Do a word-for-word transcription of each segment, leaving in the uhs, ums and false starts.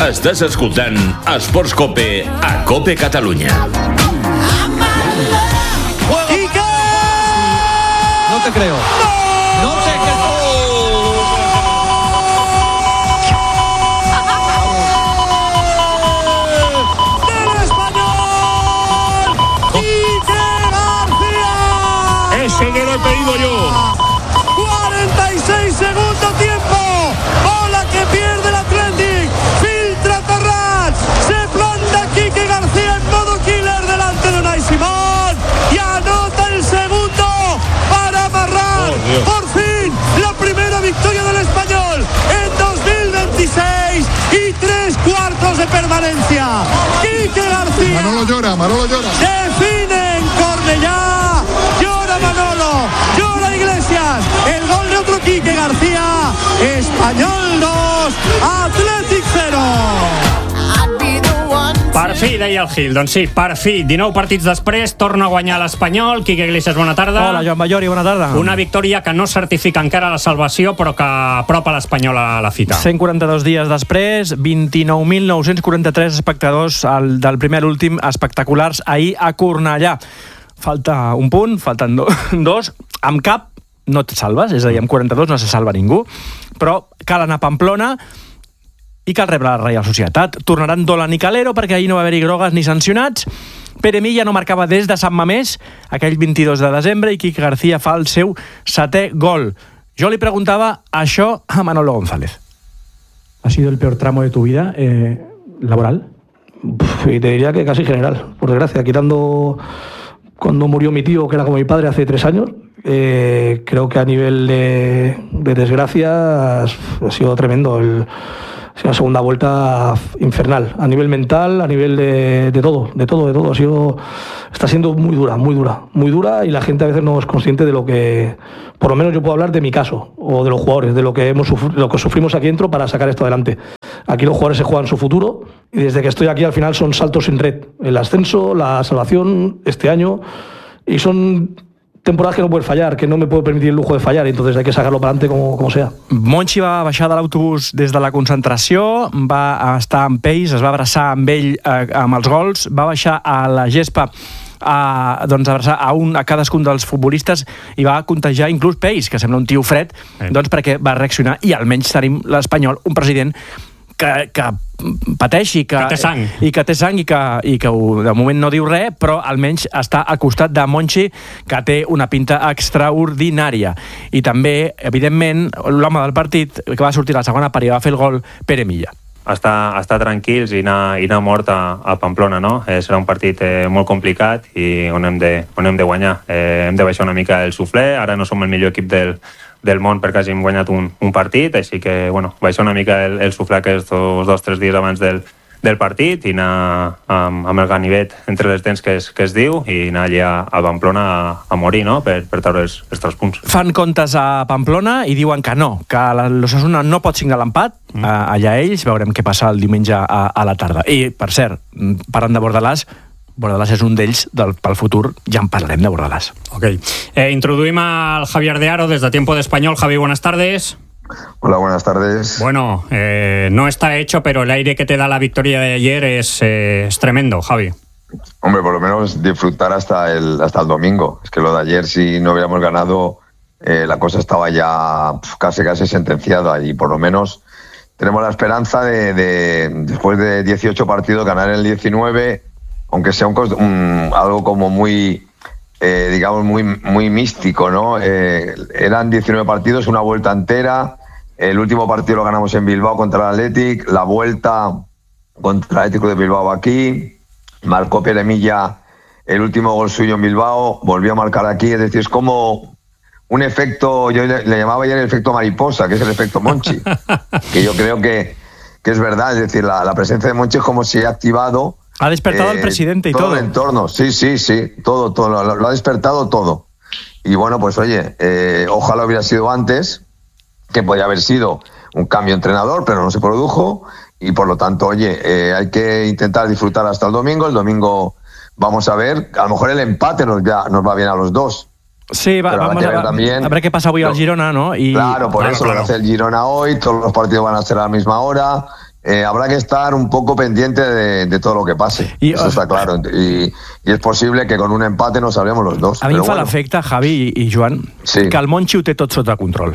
Estàs escoltant Esports Cope a Cope Catalunya. ¡Quique! No te creo. ¡No! No te creo. ¡Del español! ¡Quique García! Ese que lo he pedido yo. cuarenta y seis segundo tiempo. Bola que pierde el Athletic. Filtra Terrats. Se planta Quique García en modo killer delante de Unai Simón. Y anota el segundo para amarrar. Oh, por fin la primera victoria del español en dos mil veintiséis y tres cuartos de permanencia. Quique García. Manolo llora, Manolo llora. Define en Cornellá. Llora Manolo. Llora Iglesias. El gol de otro Quique García. Espanyol dos, Atlètic zero. Per fi, deia el Gil. Doncs sí, per fi. dinou partits després, torna a guanyar l'Espanyol. Quique Iglesias, bona tarda. Hola, Joan Ballori, bona tarda. Una victòria que no certifica encara la salvació, però que apropa l'Espanyol a la fita. cent quaranta-dos dies després, vint-i-nou mil nou-cents quaranta-tres espectadors el, del primer a l'últim, espectaculars ahir a Cornellà. Falta un punt, falten do, dos. Amb cap no et salves, és a dir, amb quaranta-dos no se salva ningú, però cal anar a Pamplona i cal rebre la Reial Societat. Tornaran Dolan i Calero perquè ahir no va haver-hi grogues ni sancionats. Pere Milla no marcava des de Sant Mamés aquell vint-i-dos de desembre i Quique García fa el seu setè gol. Jo li preguntava això a Manolo González. ¿Ha sido el peor tramo de tu vida eh, laboral? Y te diría que casi general, por desgracia, quitando cuando murió mi tío, que era como mi padre hace tres años, eh, creo que a nivel de, de desgracia ha sido tremendo. El, ha sido una segunda vuelta infernal, a nivel mental, a nivel de, de todo, de todo, de todo. Ha sido, está siendo muy dura, muy dura, muy dura, y la gente a veces no es consciente de lo que, por lo menos yo puedo hablar de mi caso, o de los jugadores, de lo que hemos sufrido, lo que sufrimos aquí dentro para sacar esto adelante. Aquí los jugadores se juegan su futuro, y desde que estoy aquí al final son saltos sin red. El ascenso, la salvación este año, y son temporadas que no puedes fallar, que no me puedo permitir el lujo de fallar, y entonces hay que sacarlo para adelante como, como sea. Monchi va baixar de l'autobús des de la concentració, va estar amb ells, es va abraçar amb ell eh, amb els gols, va baixar a la gespa a, doncs, abraçar a, un, a cadascun dels futbolistes i va contagiar inclús Peis, que sembla un tio fred, eh. doncs perquè va reaccionar, i almenys tenim l'Espanyol, un president que, que pateix i que, que té sang, i que, té sang i que, i que de moment no diu res, però almenys està al costat de Monchi, que té una pinta extraordinària. I també, evidentment, l'home del partit que va sortir a la segona part i va fer el gol, Pere Milla. Estar, estar tranquils i anar, i anar mort a, a Pamplona, no? Eh, serà un partit eh, molt complicat i on hem de, on hem de guanyar. Eh, hem de baixar una mica el suflé, ara no som el millor equip del, del món perquè hàgim guanyat un, un partit, així que, bueno, baixar una mica el, el suflé aquests dos o tres dies abans del, del partit i anar amb, amb el ganivet entre les dents que es, que es diu i anar allà a Pamplona a, a morir, no?, per, per treure els, els tres punts. Fan comptes a Pamplona i diuen que no, que l'Osasuna no pot signar l'empat, mm. allà ells, veurem què passa el diumenge a, a la tarda. I, per cert, parlant de Bordalàs, Bordalàs és un d'ells del, pel futur, ja en parlarem de Bordalàs. Ok. Eh, introduïm al Javier de Aro des de Tiempo de Español. Javi, buenas tardes. Hola, buenas tardes. Bueno, eh, no está hecho, pero el aire que te da la victoria de ayer es, eh, es tremendo, Javi. Hombre, por lo menos disfrutar hasta el, hasta el domingo. Es que lo de ayer, si no hubiéramos ganado, eh, la cosa estaba ya pf, casi casi sentenciada, y por lo menos tenemos la esperanza de, de después de dieciocho partidos, ganar el diecinueve, aunque sea un, un, algo como muy... Eh, digamos, muy, muy místico, ¿no? Eh, eran diecinueve partidos, una vuelta entera. El último partido lo ganamos en Bilbao contra el Athletic, la vuelta contra el Atlético de Bilbao aquí. Marcó Pere Milla el último gol suyo en Bilbao, volvió a marcar aquí. Es decir, es como un efecto, yo le, le llamaba ayer el efecto mariposa, que es el efecto Monchi, que yo creo que, que es verdad. Es decir, la, la presencia de Monchi es como si ha activado... Ha despertado al eh, presidente y todo. Todo el entorno, sí, sí, sí, todo, todo, lo, lo ha despertado todo. Y bueno, pues oye, eh, ojalá hubiera sido antes, que podía haber sido un cambio de entrenador, pero no se produjo, y por lo tanto, oye, eh, hay que intentar disfrutar hasta el domingo. El domingo vamos a ver, a lo mejor el empate nos, ya, nos va bien a los dos. Sí, va, vamos a ver también. A ver qué pasa hoy al Girona, ¿no? Y, claro, por claro, eso claro. lo hace el Girona hoy, todos los partidos van a ser a la misma hora. eh, habrá que estar un poco pendiente de, de todo lo que pase. Y, Eso está claro. Y, y es posible que con un empate nos salvemos los dos. A mi em fa bueno. l'efecte, Javi i Joan, sí. que el Monchi ho té tot sota control.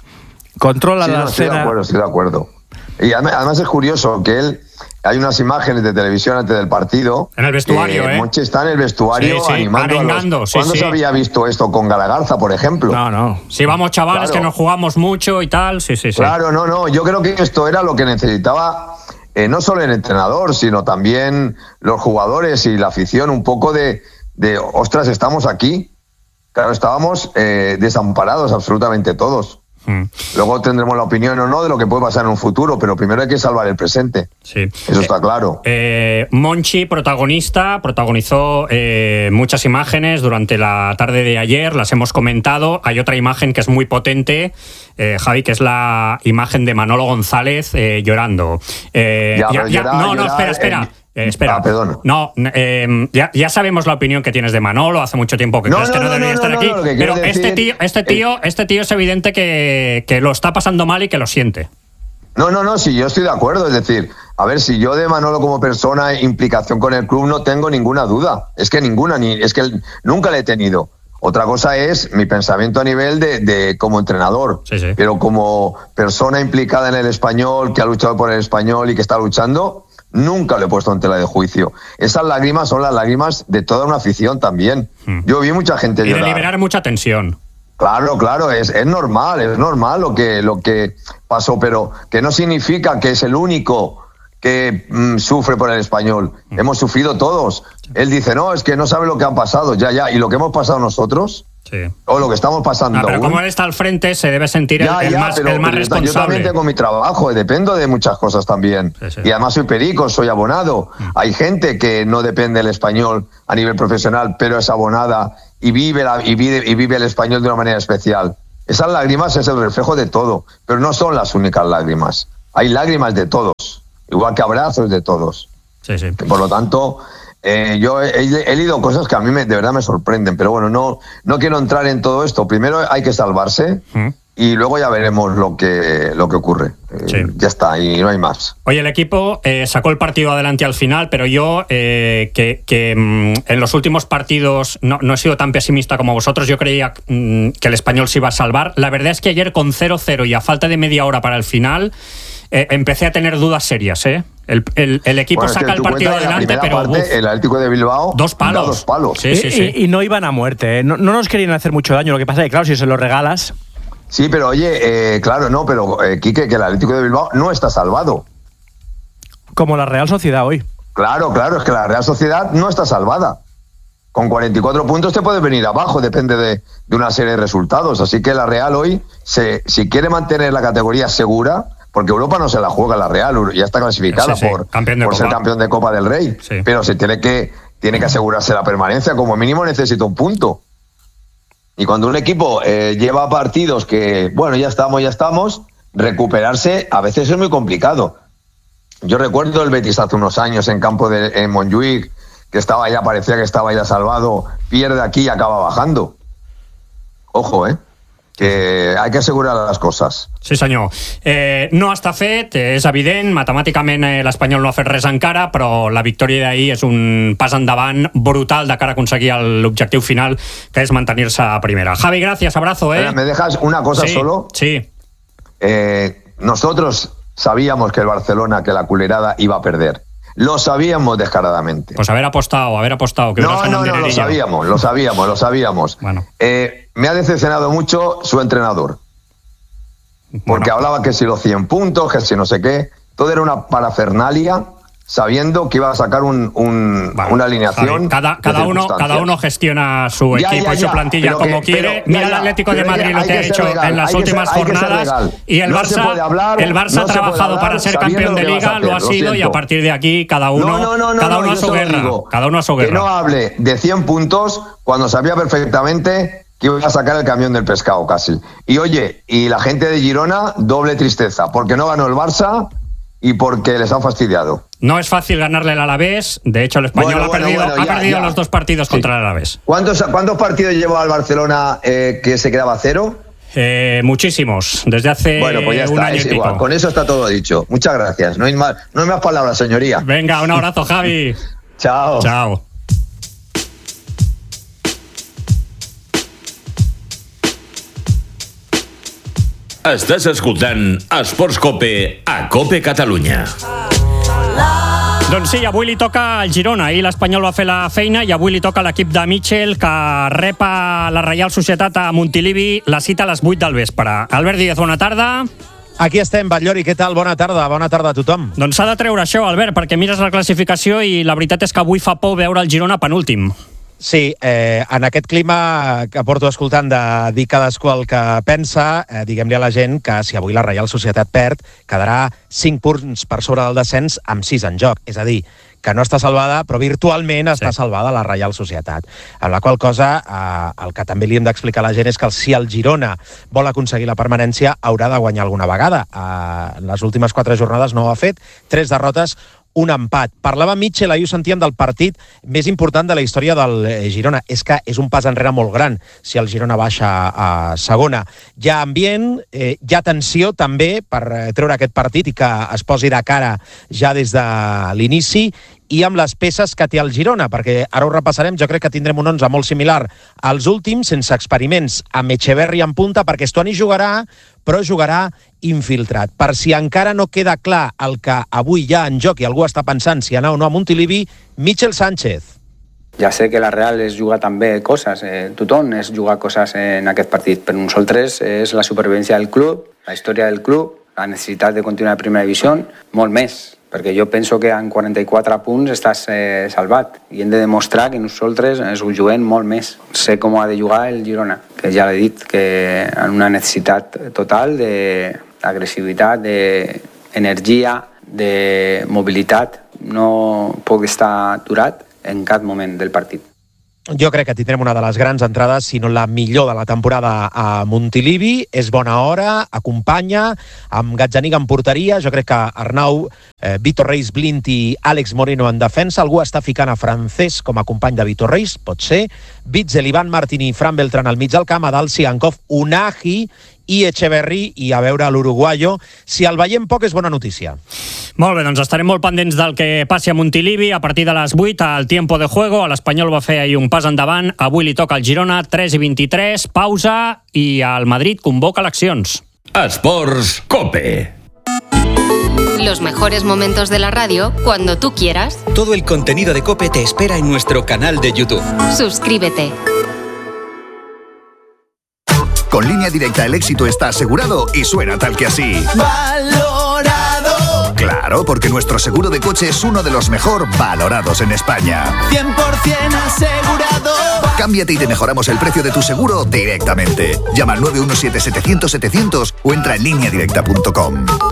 Controla sí, la no, estoy escena... de acuerdo, estoy de acuerdo. Y además, además es curioso que él... Hay unas imágenes de televisión antes del partido. En el vestuario, eh, ¿eh? Monchi está en el vestuario sí, sí, animando arengando, a los... sí, ¿Cuándo sí. se había visto esto con Galagarza, por ejemplo? No, no. Si vamos chavales Claro. que nos jugamos mucho y tal, sí, sí, sí. Claro, no, no. Yo creo que esto era lo que necesitaba eh, no solo el entrenador, sino también los jugadores y la afición, un poco de, de ostras, estamos aquí. Claro, estábamos eh, desamparados absolutamente todos. Mm. Luego tendremos la opinión o no de lo que puede pasar en un futuro, pero primero hay que salvar el presente. Sí. Eso está claro. Eh, Monchi, protagonista, protagonizó eh, muchas imágenes durante la tarde de ayer, las hemos comentado. Hay otra imagen que es muy potente, eh, Javi, que es la imagen de Manolo González eh, llorando. Eh, Ya, ya- pero ya- llorar- no, no, llorar espera, espera. en- Eh, espera. Ah, perdón. No, eh, ya, ya sabemos la opinión que tienes de Manolo, hace mucho tiempo que No, crees no, que no, no, debería no, estar no, aquí, no, lo que pero quiero este decir- tío, este tío, este tío es evidente que, que lo está pasando mal y que lo siente. No, no, no, sí, yo estoy de acuerdo. Es decir, a ver, si yo de Manolo como persona, implicación con el club, no tengo ninguna duda. Es que ninguna, ni es que nunca la he tenido. Otra cosa es mi pensamiento a nivel de, de como entrenador. Sí, sí. Pero como persona implicada en el Español, que ha luchado por el Español y que está luchando, nunca lo he puesto en tela de juicio. Esas lágrimas son las lágrimas de toda una afición también. Hmm. Yo vi mucha gente Y de llorar. liberar mucha tensión. Claro, claro, es, es normal, es normal lo que, lo que pasó, pero que no significa que es el único que mm, sufre por el Español. Hemos sufrido todos. Él dice, no, es que no sabe lo que ha pasado, ya, ya, y lo que hemos pasado nosotros, Sí. o lo que estamos pasando Ah, pero aún. como él está al frente, se debe sentir el, Ya, el ya, más, pero- el más pero yo ta- Yo responsable. también tengo mi trabajo, dependo de muchas cosas también. Sí, sí. Y además soy perico, soy abonado. Hay gente que no depende del español a nivel profesional, pero es abonada y vive, la, y vive, y vive el español de una manera especial. Esas lágrimas es el reflejo de todo, pero no son las únicas lágrimas. Hay lágrimas de todos, igual que abrazos de todos. Sí, sí. Por lo tanto, eh, yo he, he leído cosas que a mí me, de verdad me sorprenden, pero bueno, no, no quiero entrar en todo esto. Primero hay que salvarse Mm. y luego ya veremos lo que, lo que ocurre. Eh, Sí. Ya está, y no hay más. Oye, el equipo eh, sacó el partido adelante al final, pero yo, eh, que, que mm, en los últimos partidos no, no he sido tan pesimista como vosotros, yo creía mm, que el Español se iba a salvar. La verdad es que ayer con cero cero y a falta de media hora para el final, eh, empecé a tener dudas serias, ¿eh? El, el, el equipo Bueno, es que saca el tú partido cuentas, en la adelante, primera pero parte, uf, el Atlético de Bilbao Dos palos. da dos palos. Sí, sí, y, sí. y- y no iban a muerte, ¿eh? No, no nos querían hacer mucho daño. Lo que pasa es que, claro, si se lo regalas... Sí, pero oye, eh, claro, no, pero eh, Quique, que el Atlético de Bilbao no está salvado. Como la Real Sociedad hoy. Claro, claro, es que la Real Sociedad no está salvada. Con cuarenta y cuatro puntos te puede venir abajo, depende de, de una serie de resultados. Así que la Real hoy, se, si quiere mantener la categoría segura, porque Europa no se la juega la Real, ya está clasificada Sí, sí, por, campeón de por ser Copa. campeón de Copa del Rey, Sí. pero se tiene que, tiene que asegurarse la permanencia, como mínimo necesita un punto. Y cuando un equipo eh, lleva partidos que, bueno, ya estamos, ya estamos, recuperarse a veces es muy complicado. Yo recuerdo el Betis hace unos años en campo de en Montjuic, que estaba ya, parecía que estaba ya salvado, pierde aquí y acaba bajando. Ojo, ¿eh? Que hay que asegurar las cosas. Sí, senyor. Eh, no està fet, és evident, matemàticament eh, l'Espanyol no ha fet res encara, però la victòria d'ahir és un pas endavant brutal de cara a aconseguir l'objectiu final, que és mantenir-se a primera. Javi, gràcies, abrazo, ¿eh? ¿Me dejas una cosa sí, solo? Sí. Eh, nosotros sabíamos que el Barcelona, que la culerada iba a perder. Lo sabíamos descaradamente. Pues haber apostado, haber apostado. Que No, no, no, lo sabíamos, lo sabíamos, lo sabíamos. Bueno. Eh, me ha decepcionado mucho su entrenador. Porque Bueno. hablaba que si los cien puntos, que si no sé qué. Todo era una parafernalia, sabiendo que iba a sacar un, un, Bueno, una alineación. Javi, cada, de cada, uno, circunstancias. cada uno gestiona su Ya, equipo ya, y su ya, plantilla pero como que- quiere. pero- Mira ya, el ya, Atlético de pero Madrid hay lo que que ha ser hecho legal, en las hay que últimas ser- hay que ser jornadas. legal. Y el No se Barça, puede hablar, el Barça no ha se puede trabajado hablar para ser sabiendo campeón de lo que vas a liga, hacer, lo ha lo sido y a siento. partir de aquí cada uno, No, no, no, no, cada uno no, a yo su se lo guerra. digo. Cada uno a su Que guerra. no hable de cien puntos cuando sabía perfectamente que iba a sacar el camión del pescado casi. Y oye, y la gente de Girona, doble tristeza, porque no ganó el Barça y porque les han fastidiado. No es fácil ganarle al Alavés. De hecho, el Español Bueno, ha bueno, perdido, bueno, ha ya, perdido ya. los dos partidos Sí. contra el Alavés. ¿Cuántos, ¿Cuántos partidos llevó al Barcelona eh, que se quedaba cero? Eh, muchísimos, desde hace bueno, pues ya un está, año es y pico. igual. Con eso está todo dicho. Muchas gracias. No hay más, no hay más palabras, señoría. Venga, un abrazo, Javi. Chao. Chao. Estàs escoltant Esports Cope a Cope Catalunya. Doncs sí, avui li toca al Girona. Ahir l'Espanyol va fer la feina i avui li toca a l'equip de Mitchell, que rep a la Reial Societat a Montilivi la cita a les vuit del vespre. Albert Díaz, bona tarda. Aquí estem, Batllori, què tal? Bona tarda, bona tarda a tothom. Doncs s'ha de treure això, Albert, perquè mires la classificació i la veritat és que avui fa por veure el Girona penúltim. Sí, eh, en aquest clima que porto escoltant de dir cadascú el que pensa, eh, diguem-li a la gent que si avui la Reial Societat perd, quedarà cinc punts per sobre del descens amb sis en joc. És a dir, que no està salvada, però virtualment està sí. salvada la Reial Societat. Amb la qual cosa, eh, el que també li hem d'explicar a la gent és que si el Girona vol aconseguir la permanència, haurà de guanyar alguna vegada. Eh, en les últimes quatre jornades no ho ha fet, tres derrotes, un empat. Parlava Mitchell, ahir ho sentíem, del partit més important de la història del Girona. És que és un pas enrere molt gran si el Girona baixa a segona. Hi ha ambient, eh, hi ha tensió també per treure aquest partit i que es posi de cara ja des de l'inici, i amb les peces que té el Girona, perquè ara ho repassarem, jo crec que tindrem un onze molt similar als últims, sense experiments, amb Echeverri en punta, perquè Estuani jugarà, però jugarà infiltrat. Per si encara no queda clar el que avui hi ha en joc i algú està pensant si anar o no a Montilivi, Mitchell Sánchez. Ja sé que la Real és jugar també coses, eh, tothom és jugar coses en aquest partit, però nosaltres és la supervivència del club, la història del club, la necessitat de continuar a primera divisió, molt més, perquè jo penso que en quaranta-quatre punts estàs eh, salvat i hem de demostrar que nosaltres ens ho juguem molt més. Sé com ha de jugar el Girona, que ja l'he dit, que en una necessitat total d'agressivitat, d'energia, de mobilitat, no puc estar aturat en cap moment del partit. Jo crec que tindrem una de les grans entrades, si no la millor de la temporada a Montilivi. És bona hora, acompanya, amb Gazzaniga en porteria. Jo crec que Arnau, eh, Vitor Reis, Blint i Àlex Moreno en defensa. Algú està ficant a Francesc com a company de Vitor Reis, pot ser. Witzel, Ivan Martín i Fran Beltrán al mig del camp, a dalt Sigankov, Unagi i Echeverri, i a veure l'uruguaio. Si el veiem poc és bona notícia. Molt bé, doncs estarem molt pendents del que passi a Montilivi a partir de les vuit, al tiempo de juego. L'Espanyol va fer ahir un pas endavant, avui li toca al Girona, tres i vint-i-tres, pausa, i el Madrid convoca eleccions. Esports Cope. Los mejores momentos de la radio cuando tú quieras. Todo el contenido de COPE te espera en nuestro canal de YouTube. Suscríbete. Con Línea Directa el éxito está asegurado y suena tal que así. ¡Valorado! Claro, porque nuestro seguro de coche es uno de los mejor valorados en España. cien por ciento asegurado. Cámbiate y te mejoramos el precio de tu seguro directamente. Llama al nueve uno siete setecientos setecientos o entra en línea directa punto com.